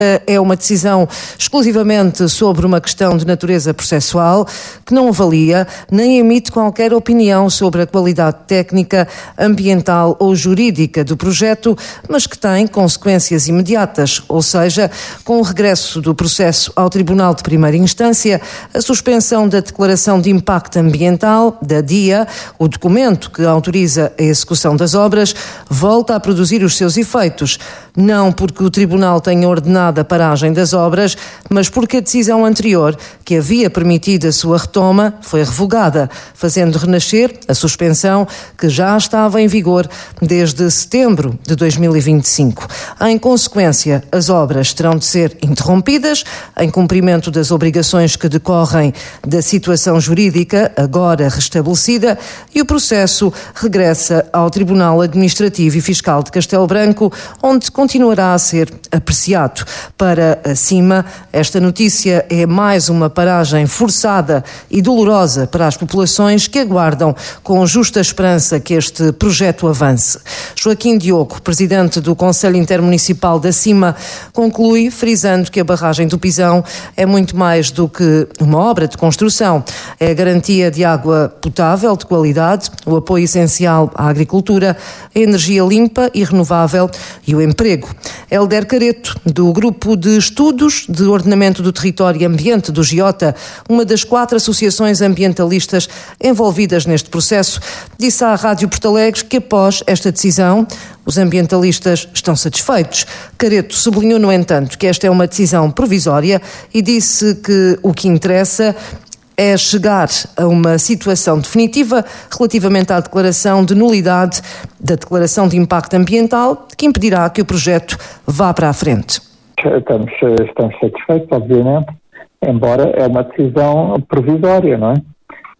É uma decisão exclusivamente sobre uma questão de natureza processual, que não avalia nem emite qualquer opinião sobre a qualidade técnica, ambiental ou jurídica do projeto, mas que tem consequências imediatas, ou seja, com o regresso do processo ao Tribunal de Primeira Instância, a suspensão da Declaração de Impacto Ambiental, da DIA, o documento que autoriza a execução das obras, volta a produzir os seus efeitos, não porque o Tribunal tenha ordenado a paragem das obras, mas porque a decisão anterior, que havia permitido a sua retoma, foi revogada, fazendo renascer a suspensão que já estava em vigor desde setembro de 2025. Em consequência, as obras terão de ser interrompidas, em cumprimento das obrigações que decorrem da situação jurídica agora restabelecida, e o processo regressa ao Tribunal Administrativo e Fiscal de Castelo Branco, onde continuará a ser apreciado. Para a CIMA, esta notícia é mais uma paragem forçada e dolorosa para as populações que aguardam com justa esperança que este projeto avance. Joaquim Diogo, presidente do Conselho Intermunicipal da CIMA, conclui frisando que a barragem do Pisão é muito mais do que uma obra de construção. É a garantia de água potável de qualidade, o apoio essencial à agricultura, a energia limpa e renovável e o emprego. Hélder Careto, do Grupo de Estudos de Ordenamento do Território e Ambiente do GIOTA, uma das 4 associações ambientalistas envolvidas neste processo, disse à Rádio Porto Alegre que após esta decisão os ambientalistas estão satisfeitos. Careto sublinhou, no entanto, que esta é uma decisão provisória e disse que o que interessa é chegar a uma situação definitiva relativamente à declaração de nulidade da Declaração de Impacto Ambiental, que impedirá que o projeto vá para a frente. Estamos satisfeitos, obviamente, embora é uma decisão provisória, não é?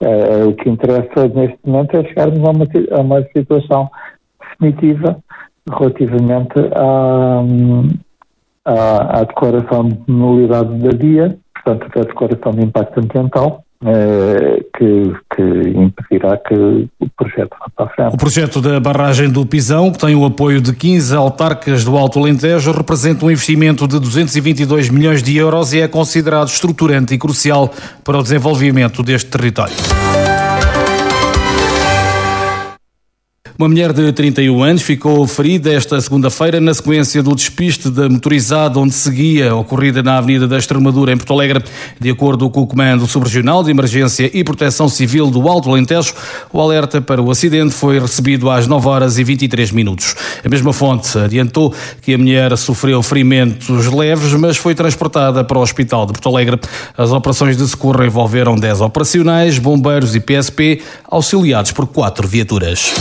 O que interessa neste momento é chegarmos a uma situação definitiva relativamente à declaração de nulidade da DIA, portanto, a declaração de impacto ambiental, que impedirá que o projeto vá para a frente. O projeto da barragem do Pisão, que tem o apoio de 15 autarcas do Alto Alentejo, representa um investimento de 222 milhões de euros e é considerado estruturante e crucial para o desenvolvimento deste território. Uma mulher de 31 anos ficou ferida esta segunda-feira na sequência do despiste da motorizada onde seguia, ocorrida na Avenida da Extremadura, em Porto Alegre. De acordo com o Comando Subregional de Emergência e Proteção Civil do Alto Alentejo, o alerta para o acidente foi recebido às 9h23. A mesma fonte adiantou que a mulher sofreu ferimentos leves, mas foi transportada para o Hospital de Porto Alegre. As operações de socorro envolveram 10 operacionais, bombeiros e PSP, auxiliados por 4 viaturas.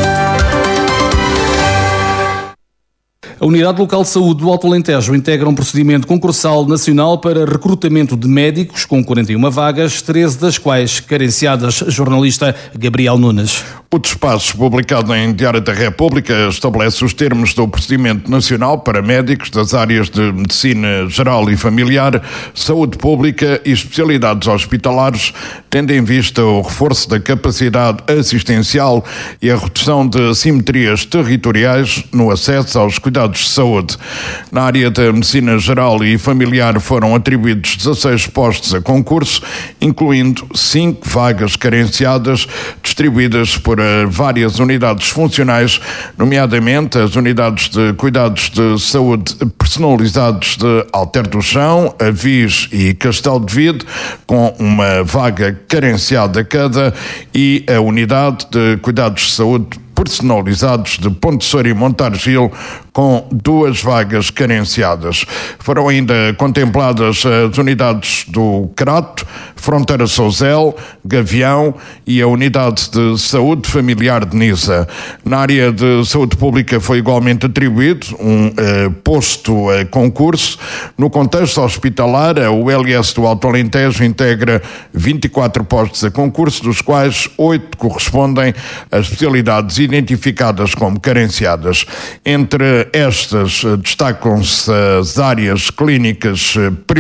A Unidade Local de Saúde do Alto Alentejo integra um procedimento concursal nacional para recrutamento de médicos com 41 vagas, 13 das quais carenciadas. Jornalista Gabriel Nunes. O despacho publicado em Diário da República estabelece os termos do procedimento nacional para médicos das áreas de medicina geral e familiar, saúde pública e especialidades hospitalares, tendo em vista o reforço da capacidade assistencial e a redução de assimetrias territoriais no acesso aos cuidados de saúde. Na área da medicina geral e familiar foram atribuídos 16 postos a concurso, incluindo 5 vagas carenciadas, distribuídas por várias unidades funcionais, nomeadamente as unidades de cuidados de saúde personalizados de Alter do Chão, Avis e Castelo de Vide, com uma vaga carenciada cada, e a unidade de cuidados de saúde personalizados de Ponte Soura e Montargil, com 2 vagas carenciadas. Foram ainda contempladas as unidades do Crato, Fronteira Souzel, Gavião e a Unidade de Saúde Familiar de Nisa. Na área de saúde pública foi igualmente atribuído um posto a concurso. No contexto hospitalar, a ULS do Alto Alentejo integra 24 postos a concurso, dos quais 8 correspondem a especialidades identificadas como carenciadas. Entre estas destacam-se as áreas clínicas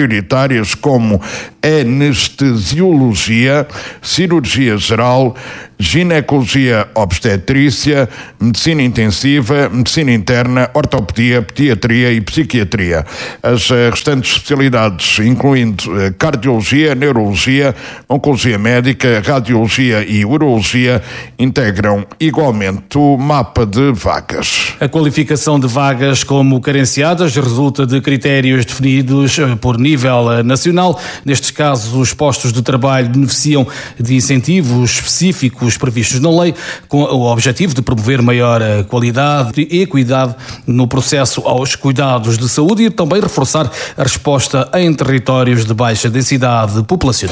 prioritárias como anestesiologia, cirurgia geral, ginecologia obstetrícia, medicina intensiva, medicina interna, ortopedia, pediatria e psiquiatria. As restantes especialidades, incluindo cardiologia, neurologia, oncologia médica, radiologia e urologia, integram igualmente o mapa de vagas. A qualificação de vagas como carenciadas resulta de critérios definidos por nível nacional. Nestes casos, os postos de trabalho beneficiam de incentivos específicos previstos na lei, com o objetivo de promover maior qualidade e equidade no processo aos cuidados de saúde e também reforçar a resposta em territórios de baixa densidade populacional.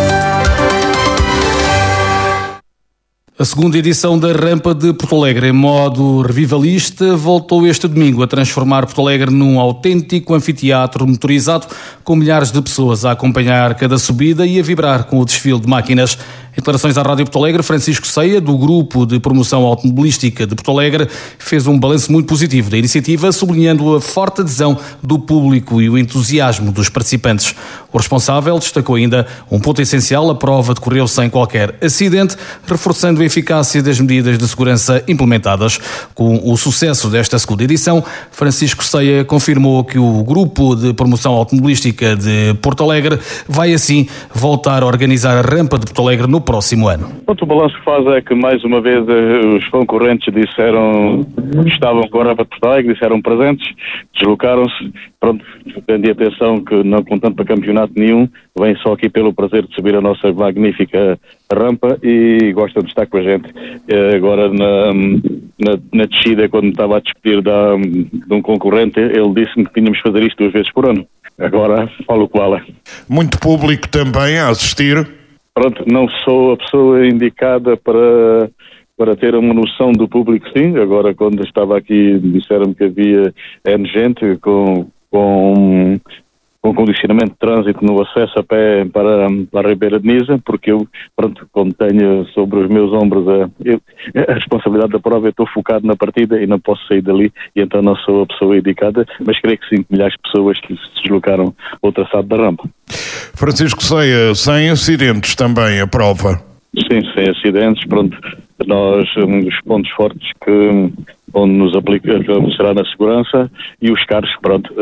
A segunda edição da Rampa de Porto Alegre, em modo revivalista, voltou este domingo a transformar Porto Alegre num autêntico anfiteatro motorizado, com milhares de pessoas a acompanhar cada subida e a vibrar com o desfile de máquinas. Em declarações à Rádio Porto Alegre, Francisco Ceia, do Grupo de Promoção Automobilística de Porto Alegre, fez um balanço muito positivo da iniciativa, sublinhando a forte adesão do público e o entusiasmo dos participantes. O responsável destacou ainda um ponto essencial: a prova decorreu sem qualquer acidente, reforçando a eficácia das medidas de segurança implementadas. Com o sucesso desta segunda edição, Francisco Ceia confirmou que o Grupo de Promoção Automobilística de Porto Alegre vai assim voltar a organizar a Rampa de Porto Alegre no próximo ano. O balanço que faz é que mais uma vez os concorrentes estavam com a Rampa de Porto Alegre, disseram presentes, deslocaram-se, pronto, prendi atenção que não contando para campeonato nenhum, vêm só aqui pelo prazer de subir a nossa magnífica rampa e gostam de estar com a gente. Agora na descida, quando estava a despedir de um concorrente, ele disse-me que tínhamos de fazer isto 2 vezes por ano. Agora falo qual é. Muito público também a assistir. Pronto, não sou a pessoa indicada para ter uma noção do público, sim. Agora, quando estava aqui, disseram-me que havia gente com condicionamento de trânsito no acesso a pé para a Ribeira de Nisa, porque eu, pronto, como tenho sobre os meus ombros a responsabilidade da prova, eu estou focado na partida e não posso sair dali, e então não sou a pessoa indicada, mas creio que 5 milhares de pessoas que se deslocaram ao traçado da rampa. Francisco Ceia, sem acidentes também a prova? Sim, sem acidentes, pronto. Nós, um dos pontos fortes onde nos aplicamos será na segurança e os carros, pronto,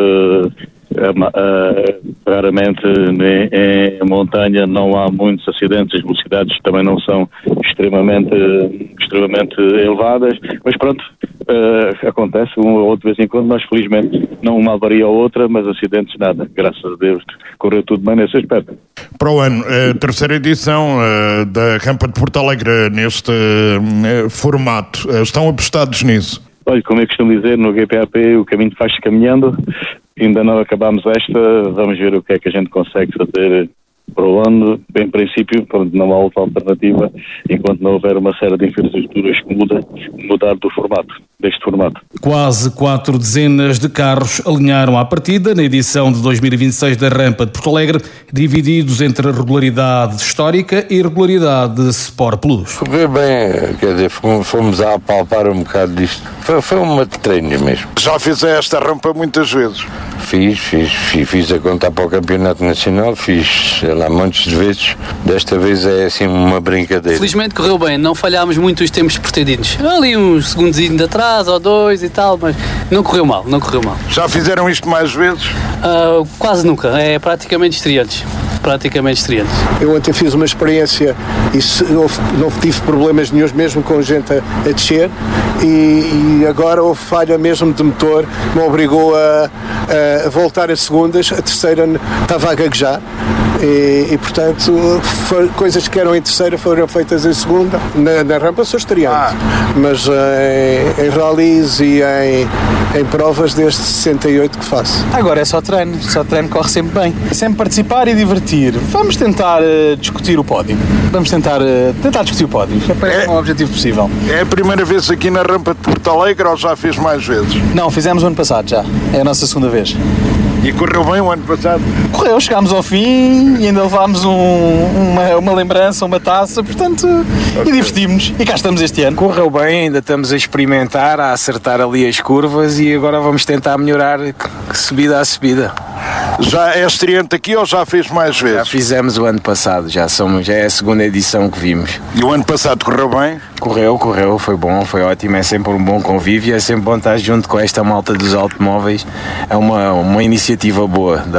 raramente em montanha não há muitos acidentes, as velocidades também não são extremamente elevadas, mas pronto, acontece um ou outro de vez em quando, mas felizmente não uma avaria ou outra, mas acidentes nada, graças a Deus, correu tudo bem nesse aspecto. Para o ano, a terceira edição da Rampa de Porto Alegre neste formato, estão apostados nisso? Olha, como eu costumo dizer, no GPAP o caminho faz-se caminhando, ainda não acabámos esta, vamos ver o que é que a gente consegue fazer para o ano. Em princípio, não há outra alternativa enquanto não houver uma série de infraestruturas que mudar deste formato. Quase 4 dezenas de carros alinharam à partida na edição de 2026 da Rampa de Porto Alegre, divididos entre regularidade histórica e regularidade Sport Plus. Foi bem, quer dizer, fomos a apalpar um bocado disto. Foi uma de treino mesmo. Já fizeste esta rampa muitas vezes? Fiz a contar para o Campeonato Nacional, fiz lá montes de vezes. Desta vez é assim uma brincadeira. Felizmente correu bem, não falhámos muito os tempos pretendidos. Ali uns segundos de atrás ou 2 e tal, mas não correu mal. Já fizeram isto mais vezes? Quase nunca, é praticamente estreantes. Eu ontem fiz uma experiência e não tive problemas nenhum mesmo com gente a descer e agora houve falha mesmo de motor, me obrigou a voltar a segundas, a terceira estava a gaguejar e portanto coisas que eram em terceira foram feitas em segunda. Na rampa sou estreante, mas em rallies e em provas desde 68 que faço. Agora é só treino corre sempre bem. Sempre participar e divertir. Vamos tentar discutir o pódio. Vamos tentar discutir o pódio. É um objetivo possível. É a primeira vez aqui na Rampa de Porto Alegre ou já fez mais vezes? Não, fizemos o ano passado já. É a nossa segunda vez. E correu bem o ano passado? Correu, chegámos ao fim e ainda levámos uma lembrança, uma taça, portanto, okay. E divertimos-nos. E cá estamos este ano. Correu bem, ainda estamos a experimentar, a acertar ali as curvas e agora vamos tentar melhorar subida a subida. Já é estreante aqui ou já fez mais vezes? Já fizemos o ano passado, já é a segunda edição que vimos. E o ano passado correu bem? Correu, foi bom, foi ótimo, é sempre um bom convívio, é sempre bom estar junto com esta malta dos automóveis, é uma iniciativa boa.